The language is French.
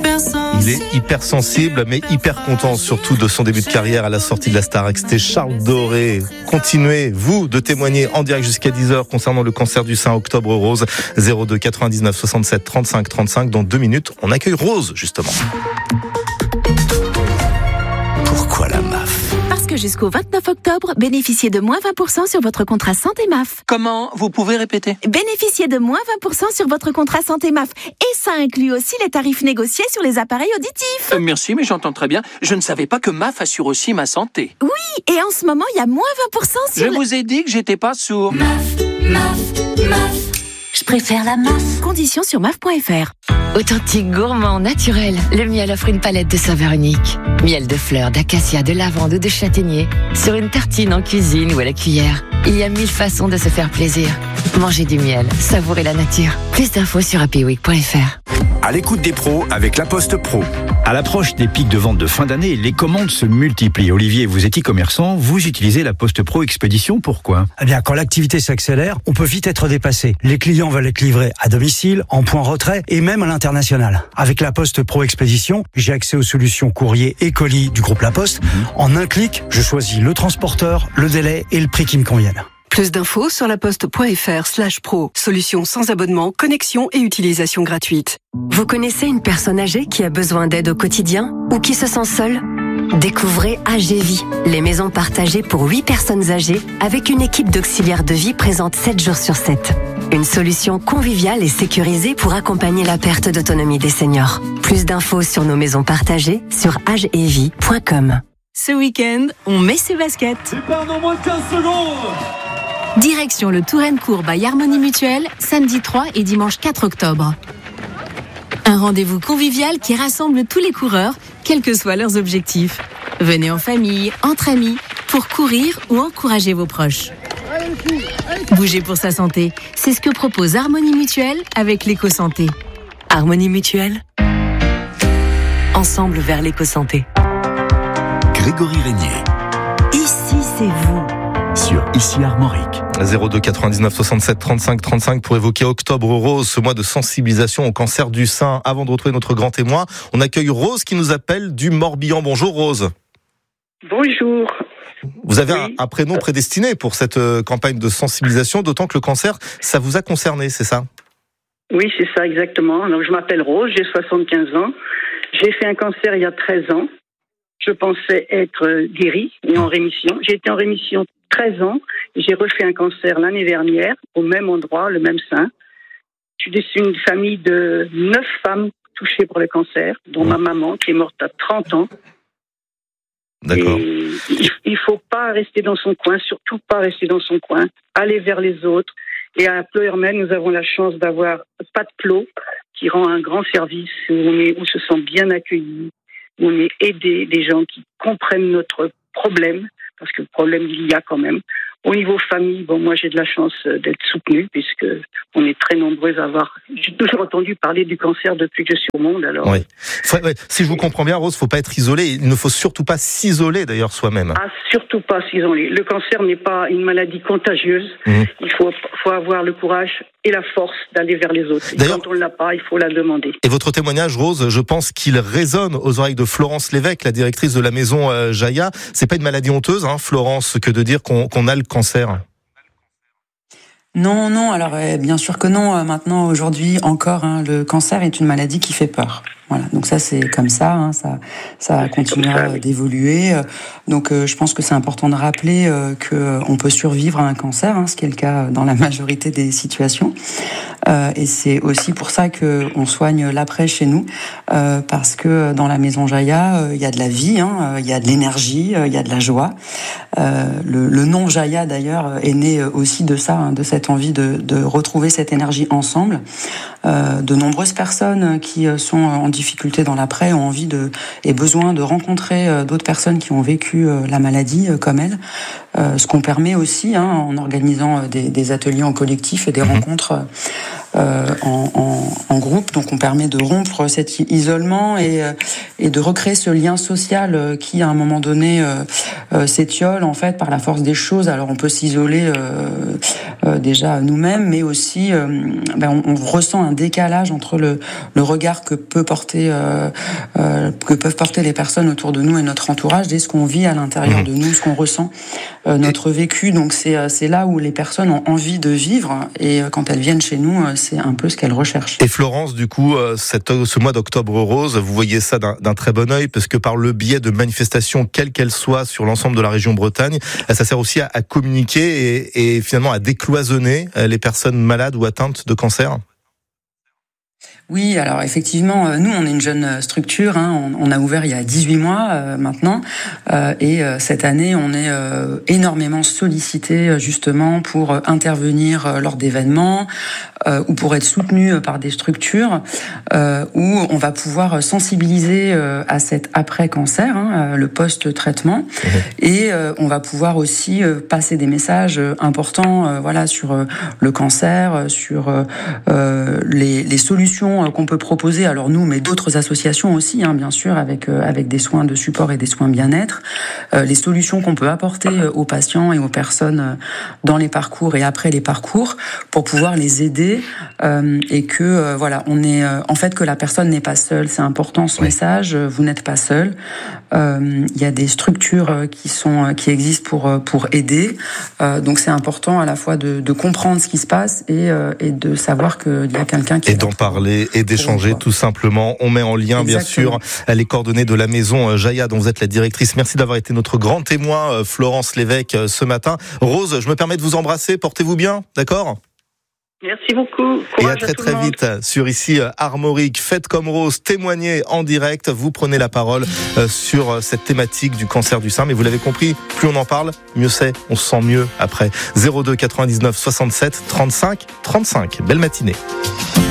Il est hypersensible, mais hyper content surtout de son début de carrière à la sortie de la Starac. C'était Charles Doré. Continuez, vous, de témoigner en direct jusqu'à 10h concernant le cancer du sein. Octobre Rose, 02 99 67 35 35. Dans 2 minutes, on accueille Rose, justement. Pourquoi la MAF ? Parce que jusqu'au 29 octobre, bénéficiez de moins 20% sur votre contrat santé MAF. Comment ? Vous pouvez répéter ? Bénéficiez de moins 20% sur votre contrat santé MAF. Et ça inclut aussi les tarifs négociés sur les appareils auditifs. Merci, mais j'entends très bien. Je ne savais pas que MAF assure aussi ma santé. Oui, et en ce moment, il y a moins 20% sur... Je vous ai dit que j'étais pas sourd. MAF. Je préfère la MAF. Conditions sur MAF.fr. Authentique, gourmand, naturel, le miel offre une palette de saveurs uniques. Miel de fleurs, d'acacia, de lavande ou de châtaignier. Sur une tartine en cuisine ou à la cuillère. Il y a 1000 façons de se faire plaisir. Mangez du miel, savourez la nature. Plus d'infos sur happyweek.fr. À l'écoute des pros avec La Poste Pro. À l'approche des pics de vente de fin d'année, les commandes se multiplient. Olivier, vous êtes e-commerçant, vous utilisez La Poste Pro Expédition, pourquoi ? Eh bien, quand l'activité s'accélère, on peut vite être dépassé. Les clients veulent être livrés à domicile, en point retrait et même à l'international. Avec La Poste Pro Expédition, j'ai accès aux solutions courrier et colis du groupe La Poste. En un clic, je choisis le transporteur, le délai et le prix qui me conviennent. Plus d'infos sur laposte.fr/pro. Solution sans abonnement, connexion et utilisation gratuite. Vous connaissez une personne âgée qui a besoin d'aide au quotidien ou qui se sent seule ? Découvrez AGVie, les maisons partagées pour 8 personnes âgées avec une équipe d'auxiliaires de vie présente 7 jours sur 7. Une solution conviviale et sécurisée pour accompagner la perte d'autonomie des seniors. Plus d'infos sur nos maisons partagées sur agevie.com. Ce week-end, on met ses baskets. Départ dans moins de 15 secondes. Direction le Touraine-Court by Harmonie Mutuelle, samedi 3 et dimanche 4 octobre. Un rendez-vous convivial qui rassemble tous les coureurs, quels que soient leurs objectifs. Venez en famille, entre amis, pour courir ou encourager vos proches. Bougez pour sa santé, c'est ce que propose Harmonie Mutuelle avec l'éco-santé. Harmonie Mutuelle, ensemble vers l'éco-santé. Grégory Régnier. Ici, c'est vous. Sur Ici Armorique. 02 99 67 35 35 pour évoquer Octobre Rose, ce mois de sensibilisation au cancer du sein. Avant de retrouver notre grand témoin, on accueille Rose qui nous appelle du Morbihan. Bonjour Rose. Bonjour. Vous avez un prénom prédestiné pour cette campagne de sensibilisation, d'autant que le cancer, ça vous a concerné, c'est ça ? Oui, c'est ça exactement. Donc, je m'appelle Rose, j'ai 75 ans. J'ai fait un cancer il y a 13 ans. Je pensais être guérie et en rémission. J'ai été en rémission 13 ans. J'ai refait un cancer l'année dernière, au même endroit, le même sein. Je suis d'une famille de 9 femmes touchées par le cancer, dont ma maman, qui est morte à 30 ans. D'accord. Et il faut pas rester dans son coin, surtout pas rester dans son coin. Aller vers les autres. Et à Ploërmel, nous avons la chance d'avoir Pat Plo, qui rend un grand service, où on se sent bien accueilli, où on est aidé, des gens qui comprennent notre problème, parce que le problème, il y a quand même. Au niveau famille, moi j'ai de la chance d'être soutenue, puisque on est très nombreux à avoir... J'ai toujours entendu parler du cancer depuis que je suis au monde, alors... Oui. Si je vous comprends bien, Rose, il ne faut pas être isolé. Il ne faut surtout pas s'isoler, d'ailleurs, soi-même. Ah, surtout pas s'isoler. Le cancer n'est pas une maladie contagieuse. Il faut avoir le courage et la force d'aller vers les autres. Et quand on ne l'a pas, il faut la demander. Et votre témoignage, Rose, je pense qu'il résonne aux oreilles de Florence Lévesque, la directrice de la maison Jaïa. C'est pas une maladie honteuse, Florence, que de dire qu'on a le cancer. Non, alors bien sûr que non. Maintenant, aujourd'hui, encore, le cancer est une maladie qui fait peur. Voilà, donc ça c'est comme ça, ça continuera d'évoluer. Donc je pense que c'est important de rappeler que on peut survivre à un cancer, ce qui est le cas dans la majorité des situations. Et c'est aussi pour ça que on soigne l'après chez nous, parce que dans la maison Jaïa, il y a de la vie, il y a de l'énergie, il y a de la joie. Le nom Jaïa d'ailleurs est né aussi de ça, de cette envie de retrouver cette énergie ensemble. De nombreuses personnes qui sont en difficulté dans l'après ont envie et besoin de rencontrer d'autres personnes qui ont vécu la maladie comme elles. ce qu'on permet aussi en organisant des ateliers en collectif et des rencontres en groupe. Donc on permet de rompre cet isolement et de recréer ce lien social qui à un moment donné s'étiole en fait par la force des choses. Alors on peut s'isoler déjà nous-mêmes, mais aussi on ressent un décalage entre le regard que peuvent porter les personnes autour de nous et notre entourage et ce qu'on vit à l'intérieur de nous, ce qu'on ressent, notre vécu. Donc c'est là où les personnes ont envie de vivre et quand elles viennent chez nous, c'est un peu ce qu'elles recherchent. Et Florence, du coup, ce mois d'Octobre Rose, vous voyez ça d'un très bon œil, parce que par le biais de manifestations, quelles qu'elles soient, sur l'ensemble de la région Bretagne, ça sert aussi à communiquer et finalement à décloisonner les personnes malades ou atteintes de cancer. Oui, alors effectivement, nous, on est une jeune structure. On a ouvert il y a 18 mois maintenant. Et cette année, on est énormément sollicité justement pour intervenir lors d'événements ou pour être soutenu par des structures où on va pouvoir sensibiliser à cet après-cancer, le post-traitement. Et on va pouvoir aussi passer des messages importants sur le cancer, sur les solutions qu'on peut proposer, alors nous, mais d'autres associations aussi, bien sûr, avec des soins de support et des soins bien-être, les solutions qu'on peut apporter aux patients et aux personnes dans les parcours et après les parcours pour pouvoir les aider et que on est en fait que la personne n'est pas seule. C'est important ce message. Vous n'êtes pas seul. Il y a des structures qui existent pour aider. Donc c'est important à la fois de comprendre ce qui se passe et de savoir qu'il y a quelqu'un qui et d'en parler et d'échanger tout simplement. On met en lien bien sûr les coordonnées de la maison Jaya dont vous êtes la directrice. Merci d'avoir été notre grand témoin, Florence Lévesque, ce matin. Rose, je me permets de vous embrasser. Portez-vous bien, d'accord ? Merci beaucoup. Courage et à très vite sur ici Armorique. Faites comme Rose, témoignez en direct. Vous prenez la parole sur cette thématique du cancer du sein. Mais vous l'avez compris, plus on en parle, mieux c'est. On se sent mieux après. 02 99 67 35 35. Belle matinée.